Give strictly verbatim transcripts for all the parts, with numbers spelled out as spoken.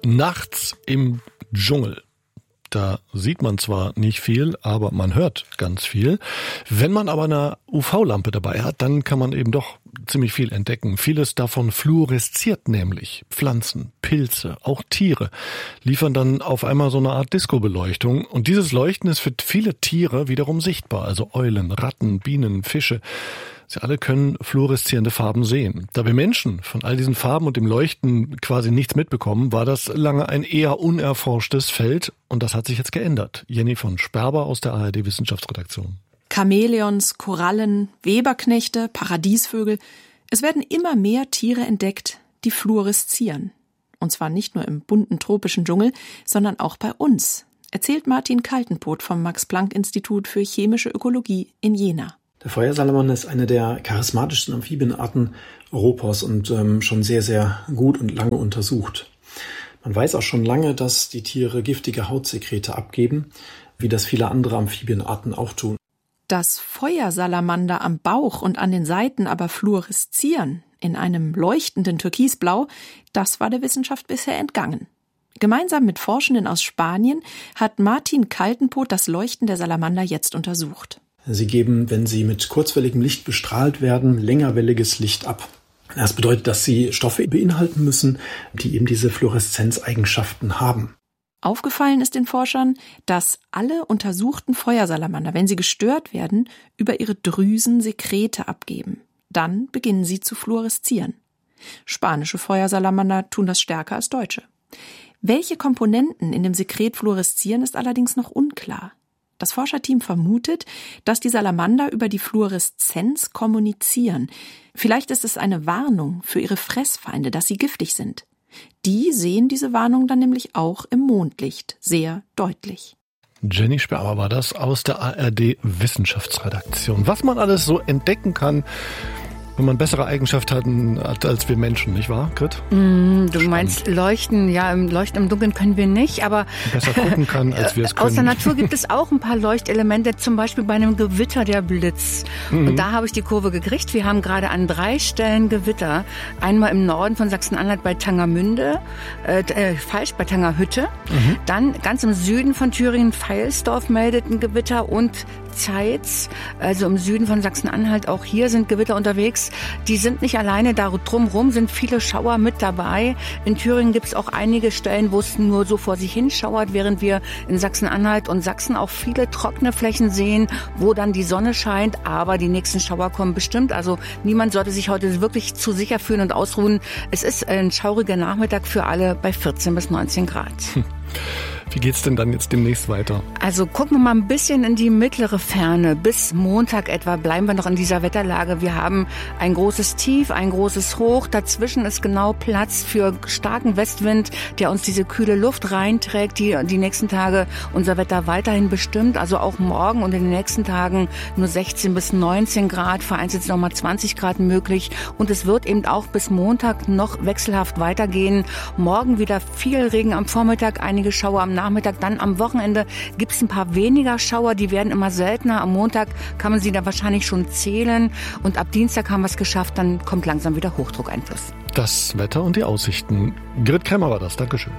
Nachts im Dschungel. Da sieht man zwar nicht viel, aber man hört ganz viel. Wenn man aber eine U V-Lampe dabei hat, dann kann man eben doch ziemlich viel entdecken. Vieles davon fluoresziert nämlich. Pflanzen, Pilze, auch Tiere liefern dann auf einmal so eine Art Disco-Beleuchtung. Und dieses Leuchten ist für viele Tiere wiederum sichtbar. Also Eulen, Ratten, Bienen, Fische. Sie alle können fluoreszierende Farben sehen. Da wir Menschen von all diesen Farben und dem Leuchten quasi nichts mitbekommen, war das lange ein eher unerforschtes Feld. Und das hat sich jetzt geändert. Jenny von Sperber aus der A R D-Wissenschaftsredaktion. Chamäleons, Korallen, Weberknechte, Paradiesvögel. Es werden immer mehr Tiere entdeckt, die fluoreszieren. Und zwar nicht nur im bunten tropischen Dschungel, sondern auch bei uns, erzählt Martin Kaltenpoth vom Max-Planck-Institut für chemische Ökologie in Jena. Der Feuersalamander ist eine der charismatischsten Amphibienarten Europas und ähm, schon sehr, sehr gut und lange untersucht. Man weiß auch schon lange, dass die Tiere giftige Hautsekrete abgeben, wie das viele andere Amphibienarten auch tun. Dass Feuersalamander am Bauch und an den Seiten aber fluoreszieren, in einem leuchtenden Türkisblau, das war der Wissenschaft bisher entgangen. Gemeinsam mit Forschenden aus Spanien hat Martin Kaltenpoth das Leuchten der Salamander jetzt untersucht. Sie geben, wenn sie mit kurzwelligem Licht bestrahlt werden, längerwelliges Licht ab. Das bedeutet, dass sie Stoffe beinhalten müssen, die eben diese Fluoreszenzeigenschaften haben. Aufgefallen ist den Forschern, dass alle untersuchten Feuersalamander, wenn sie gestört werden, über ihre Drüsen Sekrete abgeben. Dann beginnen sie zu fluoreszieren. Spanische Feuersalamander tun das stärker als deutsche. Welche Komponenten in dem Sekret fluoreszieren, ist allerdings noch unklar. Das Forscherteam vermutet, dass die Salamander über die Fluoreszenz kommunizieren. Vielleicht ist es eine Warnung für ihre Fressfeinde, dass sie giftig sind. Die sehen diese Warnung dann nämlich auch im Mondlicht sehr deutlich. Jenny Sperber war das aus der A R D-Wissenschaftsredaktion. Was man alles so entdecken kann, wenn man bessere Eigenschaften hat als wir Menschen, nicht wahr, Grit? Mm, du meinst Leuchten, ja, im Leuchten im Dunkeln können wir nicht, aber besser gucken kann, als wir es können. Aus der Natur gibt es auch ein paar Leuchtelemente, zum Beispiel bei einem Gewitter der Blitz. Mhm. Und da habe ich die Kurve gekriegt. Wir haben gerade an drei Stellen Gewitter. Einmal im Norden von Sachsen-Anhalt bei Tangermünde, äh, äh, falsch, bei Tangerhütte. Mhm. Dann ganz im Süden von Thüringen, Veilsdorf meldet ein Gewitter und Zeitz, also im Süden von Sachsen-Anhalt, auch hier sind Gewitter unterwegs. Die sind nicht alleine, da drumherum sind viele Schauer mit dabei. In Thüringen gibt es auch einige Stellen, wo es nur so vor sich hin schauert, während wir in Sachsen-Anhalt und Sachsen auch viele trockene Flächen sehen, wo dann die Sonne scheint, aber die nächsten Schauer kommen bestimmt. Also niemand sollte sich heute wirklich zu sicher fühlen und ausruhen. Es ist ein schauriger Nachmittag für alle bei vierzehn bis neunzehn Grad. Hm. Wie geht's denn dann jetzt demnächst weiter? Also gucken wir mal ein bisschen in die mittlere Ferne. Bis Montag etwa bleiben wir noch in dieser Wetterlage. Wir haben ein großes Tief, ein großes Hoch. Dazwischen ist genau Platz für starken Westwind, der uns diese kühle Luft reinträgt, die die nächsten Tage unser Wetter weiterhin bestimmt. Also auch morgen und in den nächsten Tagen nur sechzehn bis neunzehn Grad, vereinzelt noch mal zwanzig Grad möglich. Und es wird eben auch bis Montag noch wechselhaft weitergehen. Morgen wieder viel Regen am Vormittag, einige Schauer am Nachmittag, dann am Wochenende gibt es ein paar weniger Schauer, die werden immer seltener. Am Montag kann man sie da wahrscheinlich schon zählen und ab Dienstag haben wir es geschafft, dann kommt langsam wieder Hochdruckeinfluss. Das Wetter und die Aussichten. Grit Kremmer war das, Dankeschön.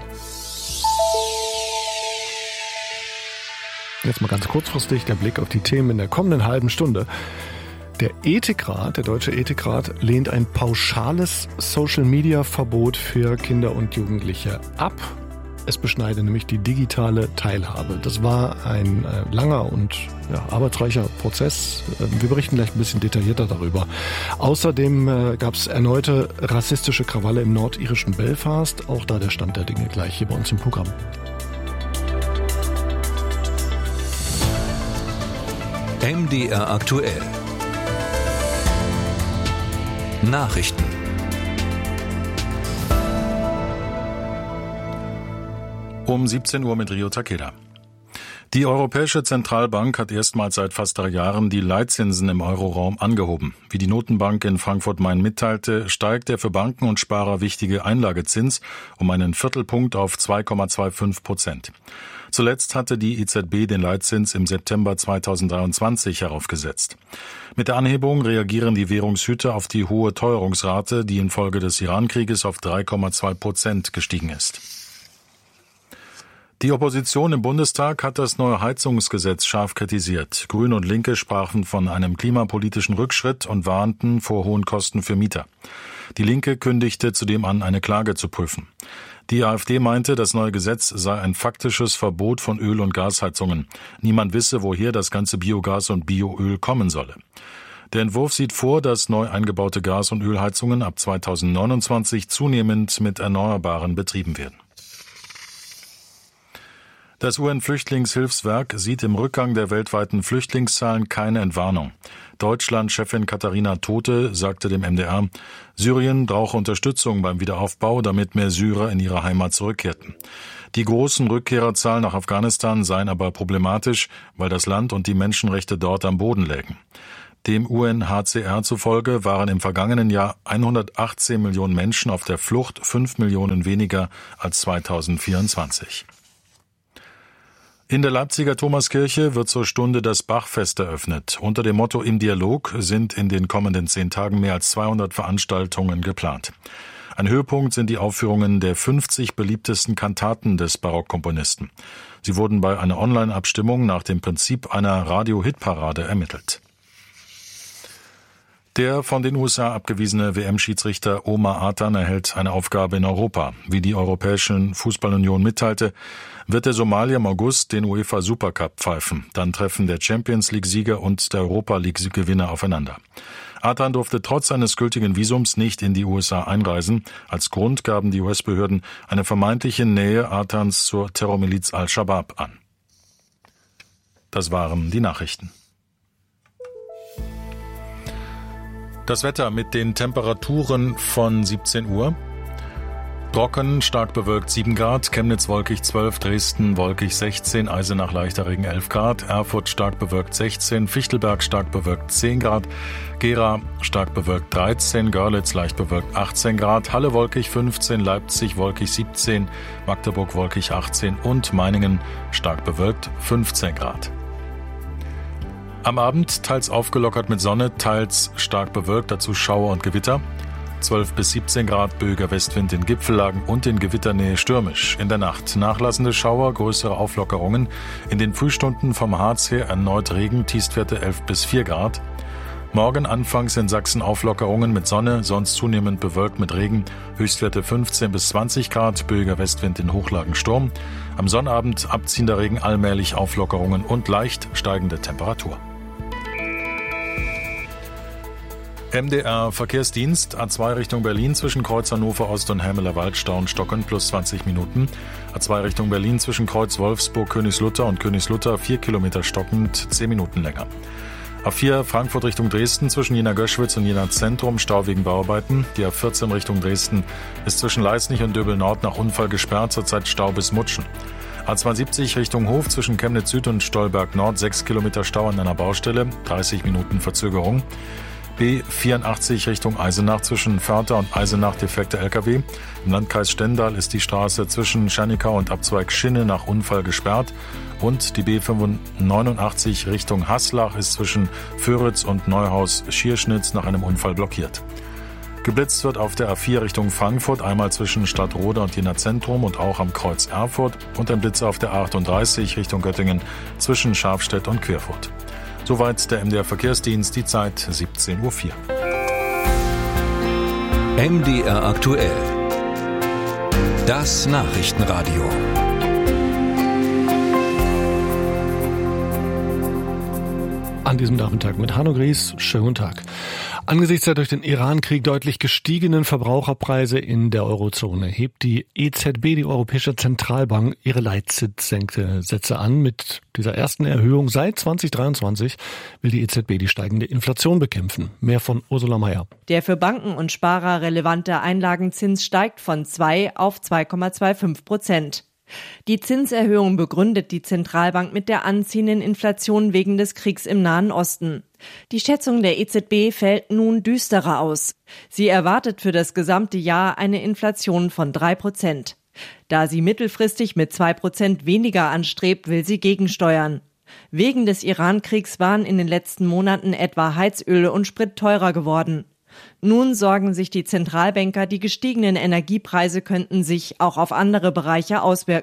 Jetzt mal ganz kurzfristig der Blick auf die Themen in der kommenden halben Stunde. Der Ethikrat, der Deutsche Ethikrat, lehnt ein pauschales Social-Media-Verbot für Kinder und Jugendliche ab. Es beschneide nämlich die digitale Teilhabe. Das war ein äh, langer und ja, arbeitsreicher Prozess. Wir berichten gleich ein bisschen detaillierter darüber. Außerdem äh, gab es erneute rassistische Krawalle im nordirischen Belfast. Auch da der Stand der Dinge gleich hier bei uns im Programm. M D R aktuell. Nachrichten. Um siebzehn Uhr mit Rio Takeda. Die Europäische Zentralbank hat erstmals seit fast drei Jahren die Leitzinsen im Euroraum angehoben. Wie die Notenbank in Frankfurt-Main mitteilte, steigt der für Banken und Sparer wichtige Einlagezins um einen Viertelpunkt auf zwei Komma fünfundzwanzig Prozent. Zuletzt hatte die E Z B den Leitzins im September zweitausenddreiundzwanzig heraufgesetzt. Mit der Anhebung reagieren die Währungshüter auf die hohe Teuerungsrate, die infolge des Iran-Krieges auf drei Komma zwei Prozent gestiegen ist. Die Opposition im Bundestag hat das neue Heizungsgesetz scharf kritisiert. Grüne und Linke sprachen von einem klimapolitischen Rückschritt und warnten vor hohen Kosten für Mieter. Die Linke kündigte zudem an, eine Klage zu prüfen. Die AfD meinte, das neue Gesetz sei ein faktisches Verbot von Öl- und Gasheizungen. Niemand wisse, woher das ganze Biogas und Bioöl kommen solle. Der Entwurf sieht vor, dass neu eingebaute Gas- und Ölheizungen ab zweitausendneunundzwanzig zunehmend mit Erneuerbaren betrieben werden. Das U N-Flüchtlingshilfswerk sieht im Rückgang der weltweiten Flüchtlingszahlen keine Entwarnung. Deutschland-Chefin Katharina Tote sagte dem M D R, Syrien brauche Unterstützung beim Wiederaufbau, damit mehr Syrer in ihre Heimat zurückkehrten. Die großen Rückkehrerzahlen nach Afghanistan seien aber problematisch, weil das Land und die Menschenrechte dort am Boden lägen. Dem U N H C R zufolge waren im vergangenen Jahr hundertachtzehn Millionen Menschen auf der Flucht, fünf Millionen weniger als zweitausendvierundzwanzig. In der Leipziger Thomaskirche wird zur Stunde das Bachfest eröffnet. Unter dem Motto Im Dialog sind in den kommenden zehn Tagen mehr als zweihundert Veranstaltungen geplant. Ein Höhepunkt sind die Aufführungen der fünfzig beliebtesten Kantaten des Barockkomponisten. Sie wurden bei einer Online-Abstimmung nach dem Prinzip einer Radio-Hitparade ermittelt. Der von den U S A abgewiesene W M-Schiedsrichter Omar Atan erhält eine Aufgabe in Europa. Wie die Europäische Fußballunion mitteilte, wird der Somalier im August den UEFA Supercup pfeifen. Dann treffen der Champions-League-Sieger und der Europa-League-Gewinner aufeinander. Atan durfte trotz seines gültigen Visums nicht in die U S A einreisen. Als Grund gaben die U S-Behörden eine vermeintliche Nähe Atans zur Terrormiliz Al-Shabaab an. Das waren die Nachrichten. Das Wetter mit den Temperaturen von siebzehn Uhr. Trocken, stark bewölkt sieben Grad, Chemnitz wolkig zwölf, Dresden wolkig sechzehn, Eisenach leichter Regen elf Grad, Erfurt stark bewölkt sechzehn, Fichtelberg stark bewölkt zehn Grad, Gera stark bewölkt dreizehn, Görlitz leicht bewölkt achtzehn Grad, Halle wolkig fünfzehn, Leipzig wolkig siebzehn, Magdeburg wolkig achtzehn und Meiningen stark bewölkt fünfzehn Grad. Am Abend teils aufgelockert mit Sonne, teils stark bewölkt, dazu Schauer und Gewitter. zwölf bis siebzehn Grad, böiger Westwind in Gipfellagen und in Gewitternähe stürmisch. In der Nacht nachlassende Schauer, größere Auflockerungen. In den Frühstunden vom Harz her erneut Regen, Tiefstwerte elf bis vier Grad. Morgen anfangs in Sachsen Auflockerungen mit Sonne, sonst zunehmend bewölkt mit Regen, Höchstwerte fünfzehn bis zwanzig Grad, böiger Westwind in Hochlagen Sturm. Am Sonnabend abziehender Regen, allmählich Auflockerungen und leicht steigende Temperatur. M D R Verkehrsdienst, A zwei Richtung Berlin zwischen Kreuz Hannover Ost und Helmeler Waldstau stocken plus zwanzig Minuten. A zwei Richtung Berlin zwischen Kreuz Wolfsburg, Königslutter und Königslutter vier Kilometer stockend, zehn Minuten länger. A vier Frankfurt Richtung Dresden zwischen Jena Göschwitz und Jena Zentrum, Stau wegen Bauarbeiten. Die A vierzehn Richtung Dresden ist zwischen Leisnig und Döbel Nord nach Unfall gesperrt, zurzeit Stau bis Mutschen. A zweiundsiebzig Richtung Hof zwischen Chemnitz Süd und Stolberg Nord, sechs Kilometer Stau an einer Baustelle, dreißig Minuten Verzögerung. B vierundachtzig Richtung Eisenach zwischen Förther und Eisenach defekter L K W. Im Landkreis Stendal ist die Straße zwischen Schernikau und Abzweig Schinne nach Unfall gesperrt. Und die B neunundachtzig Richtung Haslach ist zwischen Föritz und Neuhaus Schierschnitz nach einem Unfall blockiert. Geblitzt wird auf der A vier Richtung Frankfurt, einmal zwischen Stadtroda und Jena Zentrum und auch am Kreuz Erfurt. Und ein Blitzer auf der A achtunddreißig Richtung Göttingen zwischen Scharfstedt und Querfurt. Soweit der M D R Verkehrsdienst, die Zeit siebzehn Uhr vier. M D R aktuell. Das Nachrichtenradio. An diesem Nachmittag mit Hanno Gries. Schönen guten Tag. Angesichts der durch den Iran-Krieg deutlich gestiegenen Verbraucherpreise in der Eurozone hebt die E Z B, die Europäische Zentralbank, ihre Leitzinssätze an. Mit dieser ersten Erhöhung seit zweitausenddreiundzwanzig will die E Z B die steigende Inflation bekämpfen. Mehr von Ursula Mayer. Der für Banken und Sparer relevante Einlagenzins steigt von zwei auf zwei Komma fünfundzwanzig Prozent. Die Zinserhöhung begründet die Zentralbank mit der anziehenden Inflation wegen des Kriegs im Nahen Osten. Die Schätzung der E Z B fällt nun düsterer aus. Sie erwartet für das gesamte Jahr eine Inflation von drei Prozent. Da sie mittelfristig mit zwei Prozent weniger anstrebt, will sie gegensteuern. Wegen des Iran-Kriegs waren in den letzten Monaten etwa Heizöl und Sprit teurer geworden. Nun sorgen sich die Zentralbanker, die gestiegenen Energiepreise könnten sich auch auf andere Bereiche auswirken.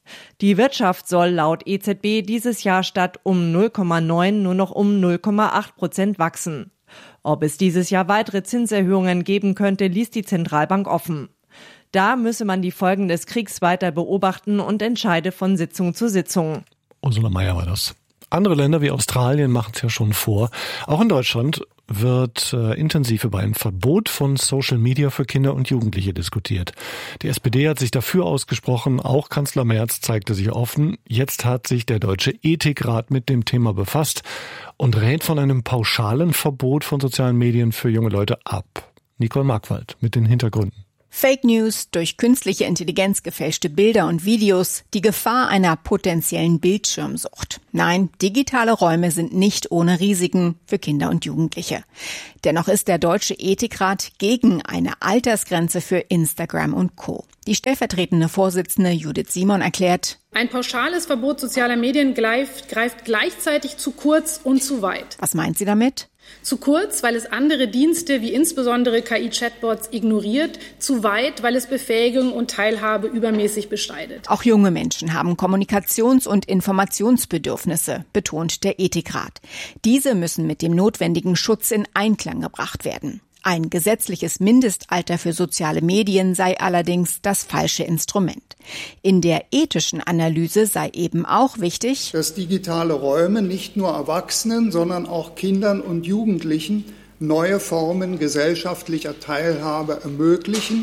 Die Wirtschaft soll laut E Z B dieses Jahr statt um null Komma neun nur noch um null Komma acht Prozent wachsen. Ob es dieses Jahr weitere Zinserhöhungen geben könnte, ließ die Zentralbank offen. Da müsse man die Folgen des Kriegs weiter beobachten und entscheide von Sitzung zu Sitzung. Ursula Mayer war das. Andere Länder wie Australien machen es ja schon vor. Auch in Deutschland wird äh, intensiv über ein Verbot von Social Media für Kinder und Jugendliche diskutiert. Die S P D hat sich dafür ausgesprochen, auch Kanzler Merz zeigte sich offen. Jetzt hat sich der Deutsche Ethikrat mit dem Thema befasst und rät von einem pauschalen Verbot von sozialen Medien für junge Leute ab. Nicole Markwald mit den Hintergründen. Fake News, durch künstliche Intelligenz gefälschte Bilder und Videos, die Gefahr einer potenziellen Bildschirmsucht. Nein, digitale Räume sind nicht ohne Risiken für Kinder und Jugendliche. Dennoch ist der Deutsche Ethikrat gegen eine Altersgrenze für Instagram und Co. Die stellvertretende Vorsitzende Judith Simon erklärt: Ein pauschales Verbot sozialer Medien greift, greift gleichzeitig zu kurz und zu weit. Was meint sie damit? Zu kurz, weil es andere Dienste wie insbesondere K I-Chatbots ignoriert, zu weit, weil es Befähigung und Teilhabe übermäßig bestreitet. Auch junge Menschen haben Kommunikations- und Informationsbedürfnisse, betont der Ethikrat. Diese müssen mit dem notwendigen Schutz in Einklang gebracht werden. Ein gesetzliches Mindestalter für soziale Medien sei allerdings das falsche Instrument. In der ethischen Analyse sei eben auch wichtig, dass digitale Räume nicht nur Erwachsenen, sondern auch Kindern und Jugendlichen neue Formen gesellschaftlicher Teilhabe ermöglichen,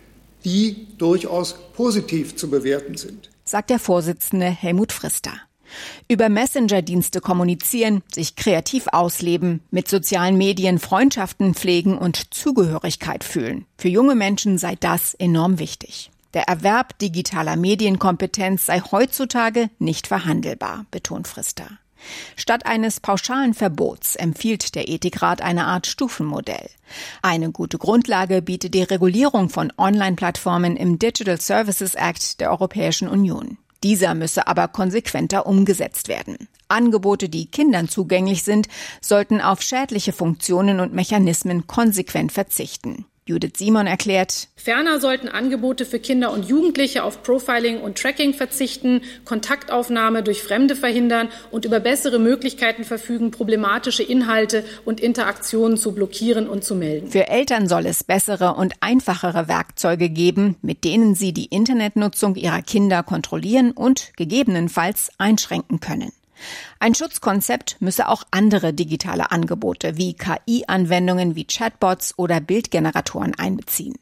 die durchaus positiv zu bewerten sind, sagt der Vorsitzende Helmut Frister. Über Messenger-Dienste kommunizieren, sich kreativ ausleben, mit sozialen Medien Freundschaften pflegen und Zugehörigkeit fühlen. Für junge Menschen sei das enorm wichtig. Der Erwerb digitaler Medienkompetenz sei heutzutage nicht verhandelbar, betont Frister. Statt eines pauschalen Verbots empfiehlt der Ethikrat eine Art Stufenmodell. Eine gute Grundlage bietet die Regulierung von Online-Plattformen im Digital Services Act der Europäischen Union. Dieser müsse aber konsequenter umgesetzt werden. Angebote, die Kindern zugänglich sind, sollten auf schädliche Funktionen und Mechanismen konsequent verzichten. Judith Simon erklärt: Ferner sollten Angebote für Kinder und Jugendliche auf Profiling und Tracking verzichten, Kontaktaufnahme durch Fremde verhindern und über bessere Möglichkeiten verfügen, problematische Inhalte und Interaktionen zu blockieren und zu melden. Für Eltern soll es bessere und einfachere Werkzeuge geben, mit denen sie die Internetnutzung ihrer Kinder kontrollieren und gegebenenfalls einschränken können. Ein Schutzkonzept müsse auch andere digitale Angebote wie K I-Anwendungen wie Chatbots oder Bildgeneratoren einbeziehen.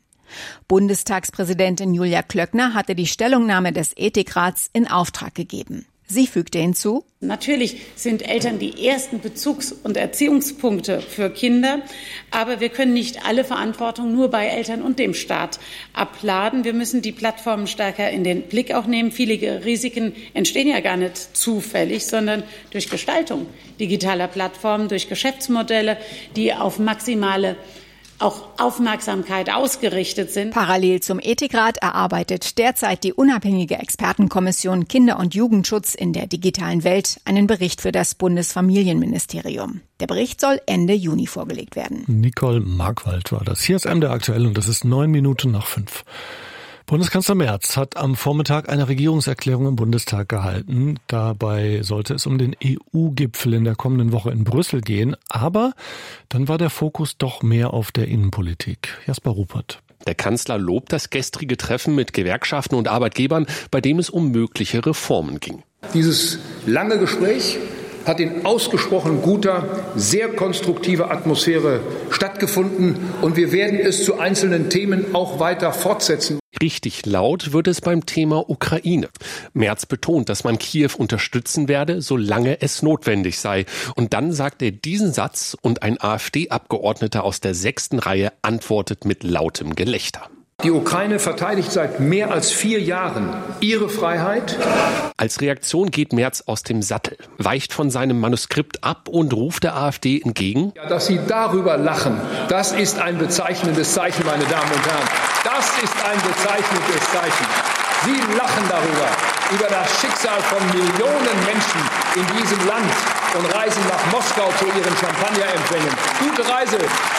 Bundestagspräsidentin Julia Klöckner hatte die Stellungnahme des Ethikrats in Auftrag gegeben. Sie fügte hinzu: Natürlich sind Eltern die ersten Bezugs- und Erziehungspunkte für Kinder, aber wir können nicht alle Verantwortung nur bei Eltern und dem Staat abladen. Wir müssen die Plattformen stärker in den Blick auch nehmen. Viele Risiken entstehen ja gar nicht zufällig, sondern durch Gestaltung digitaler Plattformen, durch Geschäftsmodelle, die auf maximale auch Aufmerksamkeit ausgerichtet sind. Parallel zum Ethikrat erarbeitet derzeit die unabhängige Expertenkommission Kinder- und Jugendschutz in der digitalen Welt einen Bericht für das Bundesfamilienministerium. Der Bericht soll Ende Juni vorgelegt werden. Nicole Markwald war das. Hier ist M D R aktuell und das ist neun Minuten nach fünf. Bundeskanzler Merz hat am Vormittag eine Regierungserklärung im Bundestag gehalten. Dabei sollte es um den E U-Gipfel in der kommenden Woche in Brüssel gehen. Aber dann war der Fokus doch mehr auf der Innenpolitik. Jasper Ruppert. Der Kanzler lobt das gestrige Treffen mit Gewerkschaften und Arbeitgebern, bei dem es um mögliche Reformen ging. Dieses lange Gespräch hat in ausgesprochen guter, sehr konstruktiver Atmosphäre stattgefunden und wir werden es zu einzelnen Themen auch weiter fortsetzen. Richtig laut wird es beim Thema Ukraine. Merz betont, dass man Kiew unterstützen werde, solange es notwendig sei. Und dann sagt er diesen Satz und ein AfD-Abgeordneter aus der sechsten Reihe antwortet mit lautem Gelächter. Die Ukraine verteidigt seit mehr als vier Jahren ihre Freiheit. Als Reaktion geht Merz aus dem Sattel, weicht von seinem Manuskript ab und ruft der AfD entgegen: Ja, dass Sie darüber lachen, das ist ein bezeichnendes Zeichen, meine Damen und Herren. Das ist ein bezeichnendes Zeichen. Sie lachen darüber, über das Schicksal von Millionen Menschen in diesem Land und reisen nach Moskau zu ihren Champagnerempfängen. Gute Reise!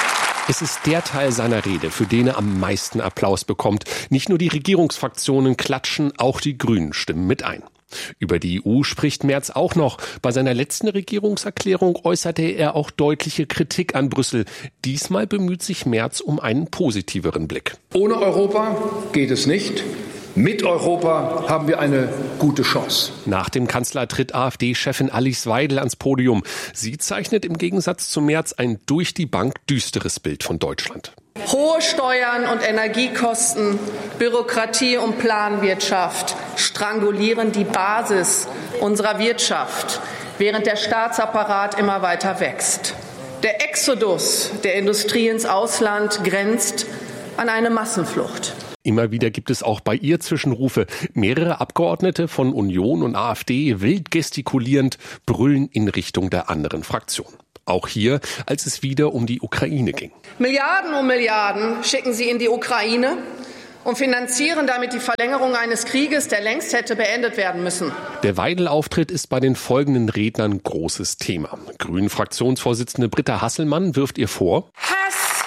Es ist der Teil seiner Rede, für den er am meisten Applaus bekommt. Nicht nur die Regierungsfraktionen klatschen, auch die Grünen stimmen mit ein. Über die E U spricht Merz auch noch. Bei seiner letzten Regierungserklärung äußerte er auch deutliche Kritik an Brüssel. Diesmal bemüht sich Merz um einen positiveren Blick. Ohne Europa geht es nicht. Mit Europa haben wir eine gute Chance. Nach dem Kanzler tritt AfD-Chefin Alice Weidel ans Podium. Sie zeichnet im Gegensatz zu Merz ein durch die Bank düsteres Bild von Deutschland. Hohe Steuern und Energiekosten, Bürokratie und Planwirtschaft strangulieren die Basis unserer Wirtschaft, während der Staatsapparat immer weiter wächst. Der Exodus der Industrie ins Ausland grenzt an eine Massenflucht. Immer wieder gibt es auch bei ihr Zwischenrufe. Mehrere Abgeordnete von Union und AfD, wild gestikulierend, brüllen in Richtung der anderen Fraktion. Auch hier, als es wieder um die Ukraine ging. Milliarden um Milliarden schicken sie in die Ukraine und finanzieren damit die Verlängerung eines Krieges, der längst hätte beendet werden müssen. Der Weidel-Auftritt ist bei den folgenden Rednern großes Thema. Grünen-Fraktionsvorsitzende Britta Hasselmann wirft ihr vor: Hass,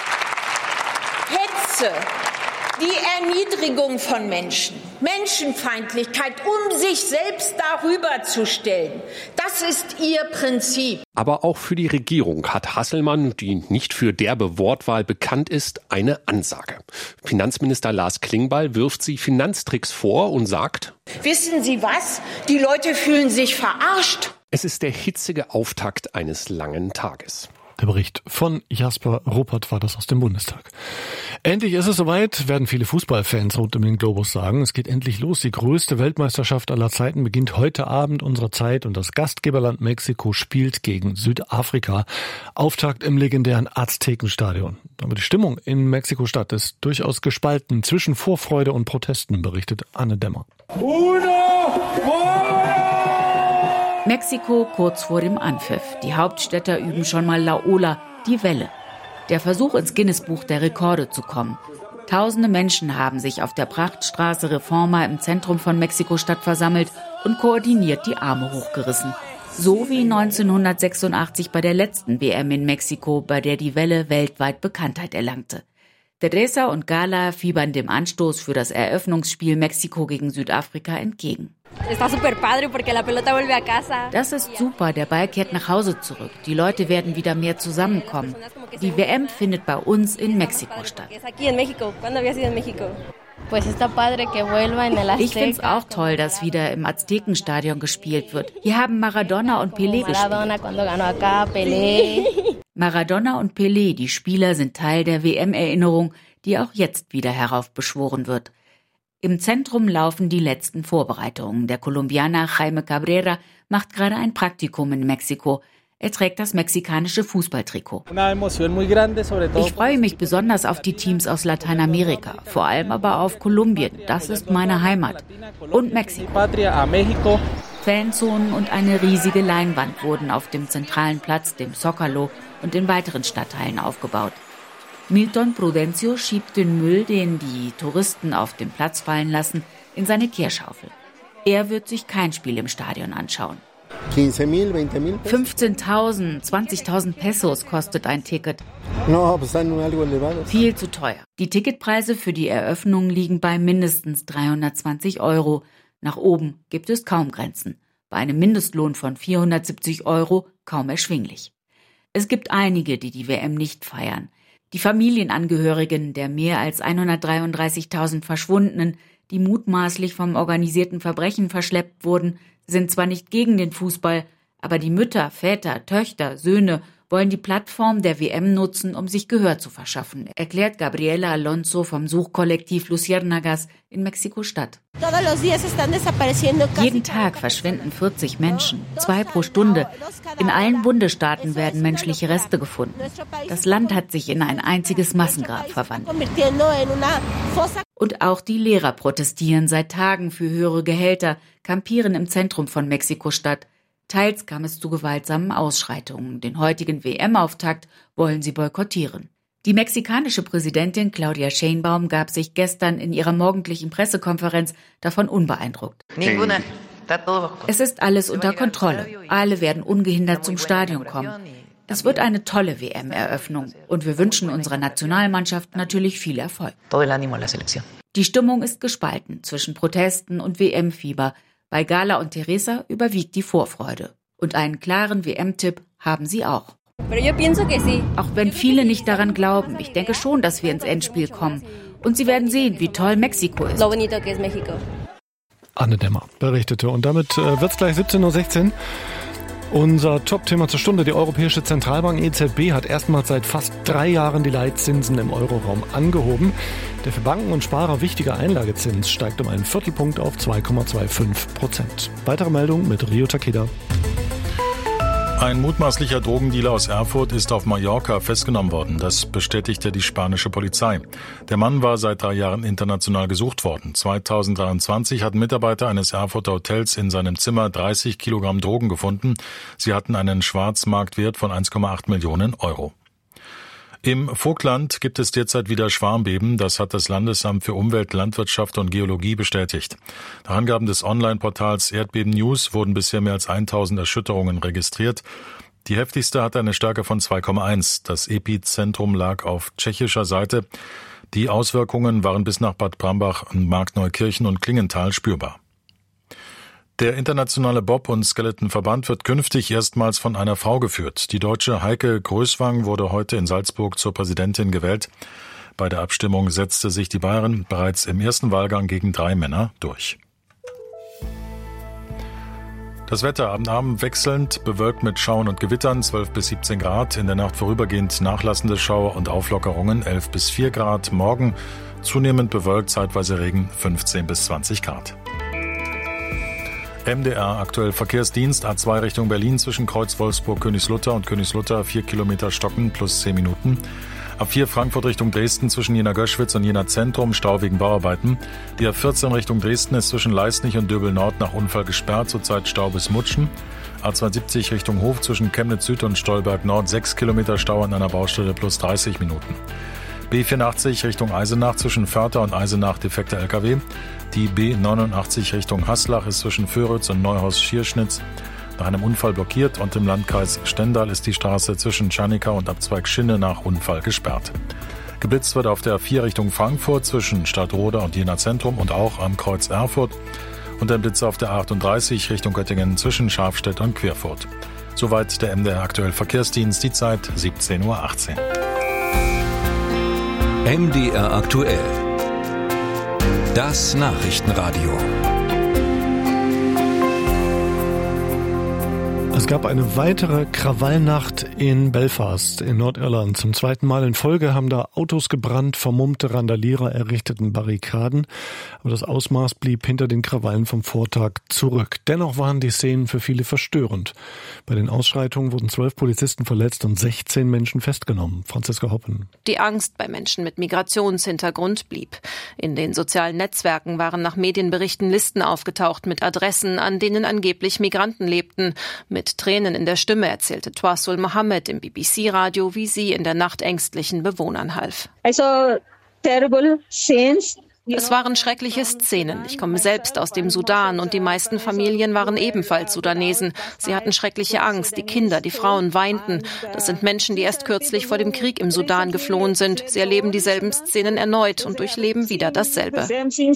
Hetze, die Erniedrigung von Menschen, Menschenfeindlichkeit, um sich selbst darüber zu stellen. Das ist ihr Prinzip. Aber auch für die Regierung hat Hasselmann, die nicht für derbe Wortwahl bekannt ist, eine Ansage. Finanzminister Lars Klingbeil wirft sie Finanztricks vor und sagt: Wissen Sie was? Die Leute fühlen sich verarscht. Es ist der hitzige Auftakt eines langen Tages. Der Bericht von Jasper Ruppert war das aus dem Bundestag. Endlich ist es soweit, werden viele Fußballfans rund um den Globus sagen. Es geht endlich los. Die größte Weltmeisterschaft aller Zeiten beginnt heute Abend unserer Zeit und das Gastgeberland Mexiko spielt gegen Südafrika. Auftakt im legendären Aztekenstadion. Aber die Stimmung in Mexiko-Stadt ist durchaus gespalten zwischen Vorfreude und Protesten, berichtet Anne Dämmer. Uno, uno! Mexiko kurz vor dem Anpfiff. Die Hauptstädter üben schon mal La Ola, die Welle. Der Versuch, ins Guinness-Buch der Rekorde zu kommen. Tausende Menschen haben sich auf der Prachtstraße Reforma im Zentrum von Mexiko-Stadt versammelt und koordiniert die Arme hochgerissen. So wie neunzehnhundertsechsundachtzig bei der letzten W M in Mexiko, bei der die Welle weltweit Bekanntheit erlangte. Teresa und Gala fiebern dem Anstoß für das Eröffnungsspiel Mexiko gegen Südafrika entgegen. Das ist super, der Ball kehrt nach Hause zurück. Die Leute werden wieder mehr zusammenkommen. Die W M findet bei uns in Mexiko statt. Ich finde es auch toll, dass wieder im Aztekenstadion gespielt wird. Hier haben Maradona und Pelé gespielt. Maradona und Pelé, die Spieler, sind Teil der W M-Erinnerung, die auch jetzt wieder heraufbeschworen wird. Im Zentrum laufen die letzten Vorbereitungen. Der Kolumbianer Jaime Cabrera macht gerade ein Praktikum in Mexiko. Er trägt das mexikanische Fußballtrikot. Ich freue mich besonders auf die Teams aus Lateinamerika, vor allem aber auf Kolumbien. Das ist meine Heimat. Und Mexiko. Fanzonen und eine riesige Leinwand wurden auf dem zentralen Platz, dem Zócalo, und in weiteren Stadtteilen aufgebaut. Milton Prudencio schiebt den Müll, den die Touristen auf dem Platz fallen lassen, in seine Kehrschaufel. Er wird sich kein Spiel im Stadion anschauen. fünfzehntausend, zwanzigtausend Pesos kostet ein Ticket. Viel zu teuer. Die Ticketpreise für die Eröffnung liegen bei mindestens dreihundertzwanzig Euro. Nach oben gibt es kaum Grenzen. Bei einem Mindestlohn von vierhundertsiebzig Euro kaum erschwinglich. Es gibt einige, die die W M nicht feiern. Die Familienangehörigen der mehr als hundertdreiunddreißigtausend Verschwundenen, die mutmaßlich vom organisierten Verbrechen verschleppt wurden, sind zwar nicht gegen den Fußball, aber die Mütter, Väter, Töchter, Söhne wollen die Plattform der W M nutzen, um sich Gehör zu verschaffen, erklärt Gabriela Alonso vom Suchkollektiv Luciérnagas in Mexiko-Stadt. Jeden Tag verschwinden vierzig Menschen, zwei pro Stunde. In allen Bundesstaaten werden menschliche Reste gefunden. Das Land hat sich in ein einziges Massengrab verwandelt. Und auch die Lehrer protestieren seit Tagen für höhere Gehälter, kampieren im Zentrum von Mexiko-Stadt. Teils kam es zu gewaltsamen Ausschreitungen. Den heutigen W M-Auftakt wollen sie boykottieren. Die mexikanische Präsidentin Claudia Sheinbaum gab sich gestern in ihrer morgendlichen Pressekonferenz davon unbeeindruckt. Es ist alles unter Kontrolle. Alle werden ungehindert zum Stadion kommen. Es wird eine tolle W M-Eröffnung und wir wünschen unserer Nationalmannschaft natürlich viel Erfolg. Die Stimmung ist gespalten zwischen Protesten und W M-Fieber. Bei Gala und Teresa überwiegt die Vorfreude. Und einen klaren W M-Tipp haben sie auch. Auch wenn viele nicht daran glauben, ich denke schon, dass wir ins Endspiel kommen. Und sie werden sehen, wie toll Mexiko ist. Anne Dämmer berichtete. Und damit äh, wird es gleich siebzehn Uhr sechzehn. Unser Top-Thema zur Stunde. Die Europäische Zentralbank E Z B hat erstmals seit fast drei Jahren die Leitzinsen im Euroraum angehoben. Der für Banken und Sparer wichtige Einlagezins steigt um einen Viertelpunkt auf zwei Komma fünfundzwanzig Prozent. Weitere Meldung mit Rio Takeda. Ein mutmaßlicher Drogendealer aus Erfurt ist auf Mallorca festgenommen worden. Das bestätigte die spanische Polizei. Der Mann war seit drei Jahren international gesucht worden. zweitausenddreiundzwanzig hatten Mitarbeiter eines Erfurter Hotels in seinem Zimmer dreißig Kilogramm Drogen gefunden. Sie hatten einen Schwarzmarktwert von eins Komma acht Millionen Euro. Im Vogtland gibt es derzeit wieder Schwarmbeben. Das hat das Landesamt für Umwelt, Landwirtschaft und Geologie bestätigt. Nach Angaben des Online-Portals Erdbeben News wurden bisher mehr als tausend Erschütterungen registriert. Die heftigste hatte eine Stärke von zwei Komma eins. Das Epizentrum lag auf tschechischer Seite. Die Auswirkungen waren bis nach Bad Brambach, Markneukirchen und Klingenthal spürbar. Der internationale Bob- und Skeletonverband wird künftig erstmals von einer Frau geführt. Die Deutsche Heike Größwang wurde heute in Salzburg zur Präsidentin gewählt. Bei der Abstimmung setzte sich die Bayerin bereits im ersten Wahlgang gegen drei Männer durch. Das Wetter am Abend wechselnd, bewölkt mit Schauern und Gewittern, zwölf bis siebzehn Grad. In der Nacht vorübergehend nachlassende Schauer und Auflockerungen, elf bis vier Grad. Morgen zunehmend bewölkt, zeitweise Regen, fünfzehn bis zwanzig Grad. M D R aktuell Verkehrsdienst A zwei Richtung Berlin zwischen Kreuz Wolfsburg Königslutter und Königslutter vier Kilometer stocken plus zehn Minuten. A vier Frankfurt Richtung Dresden zwischen Jena Göschwitz und Jena Zentrum Stau wegen Bauarbeiten. Die A vierzehn Richtung Dresden ist zwischen Leisnig und Döbel Nord nach Unfall gesperrt, zurzeit Stau bis Mutschen. A zweiundsiebzig Richtung Hof zwischen Chemnitz Süd und Stolberg Nord sechs Kilometer Stau an einer Baustelle plus dreißig Minuten. B vierundachtzig Richtung Eisenach zwischen Förther und Eisenach defekter L K W. Die B neunundachtzig Richtung Haslach ist zwischen Föritz und Neuhaus-Schierschnitz nach einem Unfall blockiert und im Landkreis Stendal ist die Straße zwischen Czernica und Abzweig Schinne nach Unfall gesperrt. Geblitzt wird auf der A vier Richtung Frankfurt zwischen Stadtroda und Jena Zentrum und auch am Kreuz Erfurt und ein Blitz auf der A achtunddreißig Richtung Göttingen zwischen Scharfstedt und Querfurt. Soweit der M D R aktuell Verkehrsdienst, die Zeit siebzehn Uhr achtzehn. M D R aktuell. Das Nachrichtenradio. Es gab eine weitere Krawallnacht in Belfast in Nordirland. Zum zweiten Mal in Folge haben da Autos gebrannt, vermummte Randalierer errichteten Barrikaden. Aber das Ausmaß blieb hinter den Krawallen vom Vortag zurück. Dennoch waren die Szenen für viele verstörend. Bei den Ausschreitungen wurden zwölf Polizisten verletzt und sechzehn Menschen festgenommen. Franziska Hoppen. Die Angst bei Menschen mit Migrationshintergrund blieb. In den sozialen Netzwerken waren nach Medienberichten Listen aufgetaucht mit Adressen, an denen angeblich Migranten lebten. Mit Tränen in der Stimme erzählte Twasul Mohammed im B B C-Radio, wie sie in der Nacht ängstlichen Bewohnern half. I saw terrible scenes. Es waren schreckliche Szenen. Ich komme selbst aus dem Sudan und die meisten Familien waren ebenfalls Sudanesen. Sie hatten schreckliche Angst. Die Kinder, die Frauen weinten. Das sind Menschen, die erst kürzlich vor dem Krieg im Sudan geflohen sind. Sie erleben dieselben Szenen erneut und durchleben wieder dasselbe.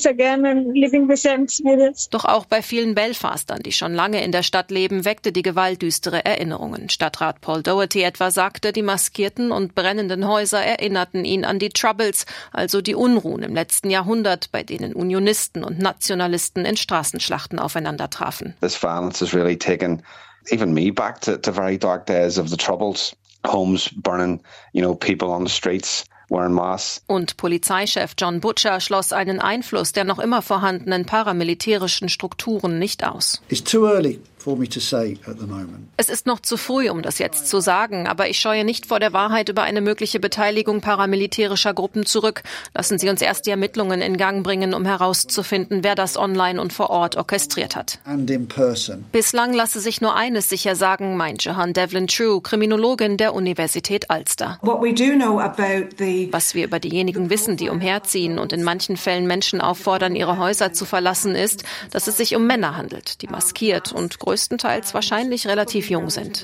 Doch auch bei vielen Belfastern, die schon lange in der Stadt leben, weckte die Gewalt düstere Erinnerungen. Stadtrat Paul Doherty etwa sagte, die maskierten und brennenden Häuser erinnerten ihn an die Troubles, also die Unruhen im letzten Jahrhundert, bei denen Unionisten und Nationalisten in Straßenschlachten aufeinander trafen. This violence has really taken even me back to, to very dark days of the Troubles, homes burning, you know, people on the streets. Und Polizeichef John Butcher schloss einen Einfluss der noch immer vorhandenen paramilitärischen Strukturen nicht aus. It's too early for me to say at the moment. Es ist noch zu früh, um das jetzt zu sagen, aber ich scheue nicht vor der Wahrheit über eine mögliche Beteiligung paramilitärischer Gruppen zurück. Lassen Sie uns erst die Ermittlungen in Gang bringen, um herauszufinden, wer das online und vor Ort orchestriert hat. And in person. Bislang lasse sich nur eines sicher sagen, meint Jehan Devlin True, Kriminologin der Universität Ulster. What we do know about the Was wir über diejenigen wissen, die umherziehen und in manchen Fällen Menschen auffordern, ihre Häuser zu verlassen, ist, dass es sich um Männer handelt, die maskiert und größtenteils wahrscheinlich relativ jung sind.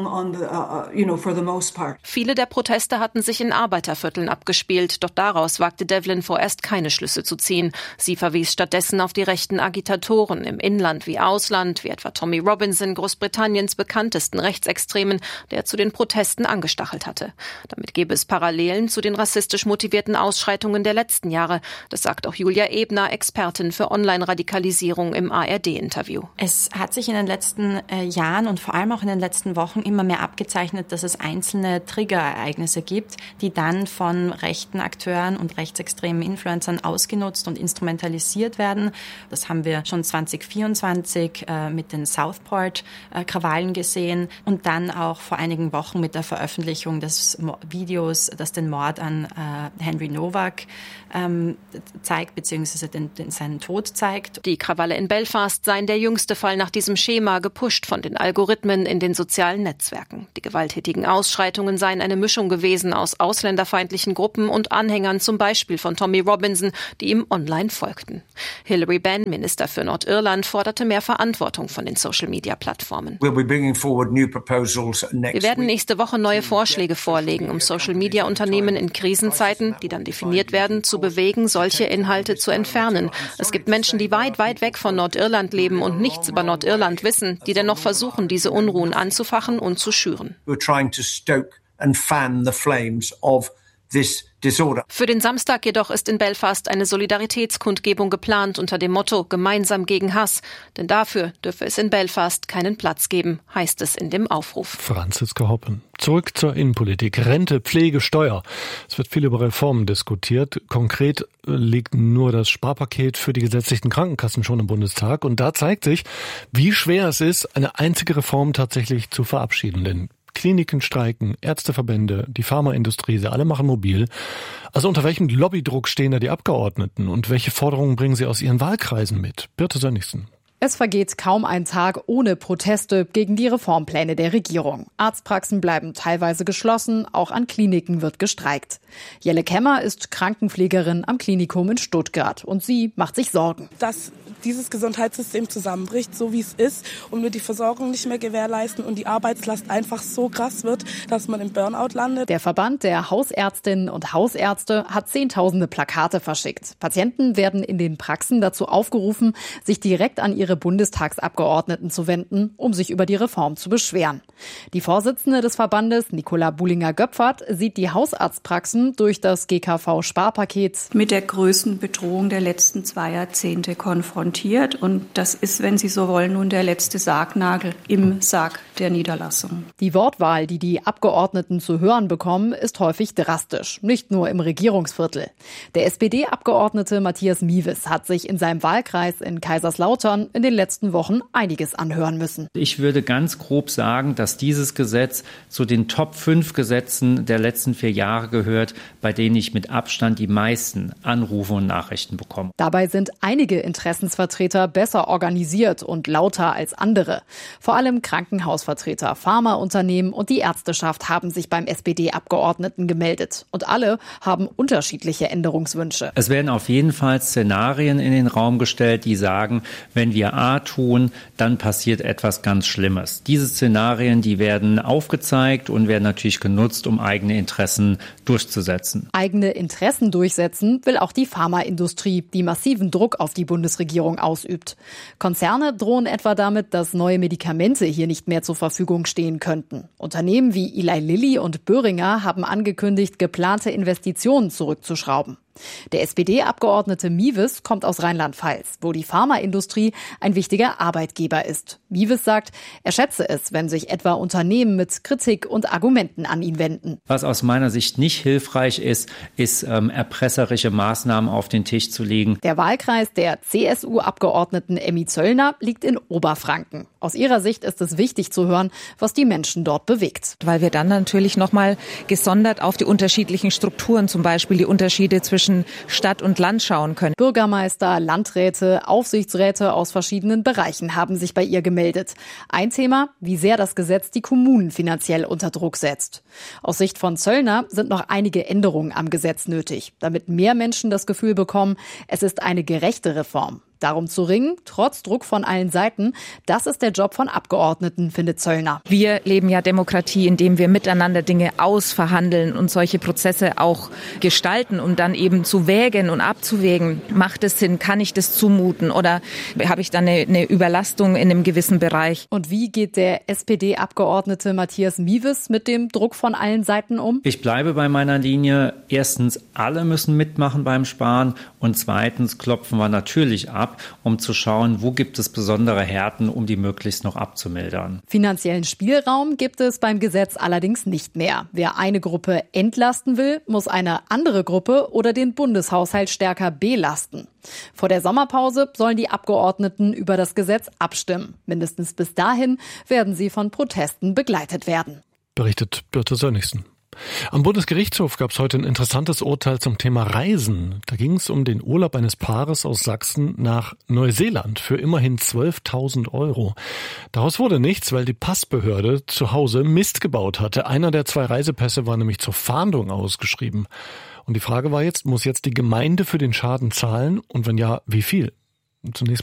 Viele der Proteste hatten sich in Arbeitervierteln abgespielt, doch daraus wagte Devlin vorerst keine Schlüsse zu ziehen. Sie verwies stattdessen auf die rechten Agitatoren im Inland wie Ausland, wie etwa Tommy Robinson, Großbritanniens bekanntesten Rechtsextremen, der zu den Protesten angestachelt hatte. Damit gäbe es Parallelen zu den rassistisch motivierten Ausschreitungen der letzten Jahre. Das sagt auch Julia Ebner, Expertin für Online-Radikalisierung im A R D-Interview. Es hat sich in den letzten äh, Jahren und vor allem auch in den letzten Wochen immer mehr abgezeichnet, dass es einzelne Triggerereignisse gibt, die dann von rechten Akteuren und rechtsextremen Influencern ausgenutzt und instrumentalisiert werden. Das haben wir schon zwanzig vierundzwanzig äh, mit den Southport-Krawallen gesehen und dann auch vor einigen Wochen mit der Veröffentlichung des Mo- Videos, das den Mord an äh, Henry Nowak ähm, zeigt, beziehungsweise den, den, seinen Tod zeigt. Die Krawalle in Belfast seien der jüngste Fall nach diesem Schema, gepusht von den Algorithmen in den sozialen Netzwerken. Die gewalttätigen Ausschreitungen seien eine Mischung gewesen aus ausländerfeindlichen Gruppen und Anhängern, zum Beispiel von Tommy Robinson, die ihm online folgten. Hilary Benn, Minister für Nordirland, forderte mehr Verantwortung von den Social-Media-Plattformen. Wir werden nächste Woche neue Vorschläge vorlegen, um Social-Media-Unternehmen in Krisenzeiten, die dann definiert werden, zu bewegen, solche Inhalte zu entfernen. Es gibt Menschen, die weit, weit weg von Nordirland leben und nichts über Nordirland wissen, die dennoch versuchen, diese Unruhen anzufachen und zu schüren. Für den Samstag jedoch ist in Belfast eine Solidaritätskundgebung geplant unter dem Motto Gemeinsam gegen Hass. Denn dafür dürfe es in Belfast keinen Platz geben, heißt es in dem Aufruf. Franziska Hoppen. Zurück zur Innenpolitik. Rente, Pflege, Steuer. Es wird viel über Reformen diskutiert. Konkret liegt nur das Sparpaket für die gesetzlichen Krankenkassen schon im Bundestag. Und da zeigt sich, wie schwer es ist, eine einzige Reform tatsächlich zu verabschieden. Denn Kliniken streiken, Ärzteverbände, die Pharmaindustrie, sie alle machen mobil. Also unter welchem Lobbydruck stehen da die Abgeordneten und welche Forderungen bringen sie aus ihren Wahlkreisen mit? Birte Sönnigsen. Es vergeht kaum ein Tag ohne Proteste gegen die Reformpläne der Regierung. Arztpraxen bleiben teilweise geschlossen, auch an Kliniken wird gestreikt. Jelle Kemmer ist Krankenpflegerin am Klinikum in Stuttgart und sie macht sich Sorgen. Dass dieses Gesundheitssystem zusammenbricht, so wie es ist, und wir die Versorgung nicht mehr gewährleisten und die Arbeitslast einfach so krass wird, dass man im Burnout landet. Der Verband der Hausärztinnen und Hausärzte hat zehntausende Plakate verschickt. Patienten werden in den Praxen dazu aufgerufen, sich direkt an ihre Bundestagsabgeordneten zu wenden, um sich über die Reform zu beschweren. Die Vorsitzende des Verbandes, Nicola Bullinger-Göpfert, sieht die Hausarztpraxen durch das G K V-Sparpaket mit der größten Bedrohung der letzten zwei Jahrzehnte konfrontiert. Und das ist, wenn Sie so wollen, nun der letzte Sargnagel im Sarg der Niederlassung. Die Wortwahl, die die Abgeordneten zu hören bekommen, ist häufig drastisch, nicht nur im Regierungsviertel. Der S P D-Abgeordnete Matthias Miewes hat sich in seinem Wahlkreis in Kaiserslautern in den letzten Wochen einiges anhören müssen. Ich würde ganz grob sagen, dass dieses Gesetz zu den Top fünf Gesetzen der letzten vier Jahre gehört, bei denen ich mit Abstand die meisten Anrufe und Nachrichten bekomme. Dabei sind einige Interessensvertreter besser organisiert und lauter als andere. Vor allem Krankenhausvertreter, Pharmaunternehmen und die Ärzteschaft haben sich beim S P D-Abgeordneten gemeldet. Und alle haben unterschiedliche Änderungswünsche. Es werden auf jeden Fall Szenarien in den Raum gestellt, die sagen, wenn wir A tun, dann passiert etwas ganz Schlimmes. Diese Szenarien, die werden aufgezeigt und werden natürlich genutzt, um eigene Interessen durchzusetzen. Eigene Interessen durchsetzen will auch die Pharmaindustrie, die massiven Druck auf die Bundesregierung ausübt. Konzerne drohen etwa damit, dass neue Medikamente hier nicht mehr zur Verfügung stehen könnten. Unternehmen wie Eli Lilly und Boehringer haben angekündigt, geplante Investitionen zurückzuschrauben. Der S P D-Abgeordnete Miewes kommt aus Rheinland-Pfalz, wo die Pharmaindustrie ein wichtiger Arbeitgeber ist. Miewes sagt, er schätze es, wenn sich etwa Unternehmen mit Kritik und Argumenten an ihn wenden. Was aus meiner Sicht nicht hilfreich ist, ist ähm, erpresserische Maßnahmen auf den Tisch zu legen. Der Wahlkreis der C S U-Abgeordneten Emmy Zöllner liegt in Oberfranken. Aus ihrer Sicht ist es wichtig zu hören, was die Menschen dort bewegt. Weil wir dann natürlich nochmal gesondert auf die unterschiedlichen Strukturen, zum Beispiel die Unterschiede zwischen Stadt und Land schauen können. Bürgermeister, Landräte, Aufsichtsräte aus verschiedenen Bereichen haben sich bei ihr gemeldet. Ein Thema, wie sehr das Gesetz die Kommunen finanziell unter Druck setzt. Aus Sicht von Zöllner sind noch einige Änderungen am Gesetz nötig, damit mehr Menschen das Gefühl bekommen, es ist eine gerechte Reform. Darum zu ringen, trotz Druck von allen Seiten, das ist der Job von Abgeordneten, findet Zöllner. Wir leben ja Demokratie, indem wir miteinander Dinge ausverhandeln und solche Prozesse auch gestalten, um dann eben zu wägen und abzuwägen. Macht es Sinn? Kann ich das zumuten? Oder habe ich dann eine, eine Überlastung in einem gewissen Bereich? Und wie geht der S P D-Abgeordnete Matthias Miewes mit dem Druck von allen Seiten um? Ich bleibe bei meiner Linie. Erstens, alle müssen mitmachen beim Sparen. Und zweitens klopfen wir natürlich ab, um zu schauen, wo gibt es besondere Härten, um die möglichst noch abzumildern. Finanziellen Spielraum gibt es beim Gesetz allerdings nicht mehr. Wer eine Gruppe entlasten will, muss eine andere Gruppe oder den Bundeshaushalt stärker belasten. Vor der Sommerpause sollen die Abgeordneten über das Gesetz abstimmen. Mindestens bis dahin werden sie von Protesten begleitet werden. Berichtet Birte Sönnigsen. Am Bundesgerichtshof gab es heute ein interessantes Urteil zum Thema Reisen. Da ging es um den Urlaub eines Paares aus Sachsen nach Neuseeland für immerhin zwölftausend Euro. Daraus wurde nichts, weil die Passbehörde zu Hause Mist gebaut hatte. Einer der zwei Reisepässe war nämlich zur Fahndung ausgeschrieben. Und die Frage war jetzt, muss jetzt die Gemeinde für den Schaden zahlen? Und wenn ja, wie viel? Zunächst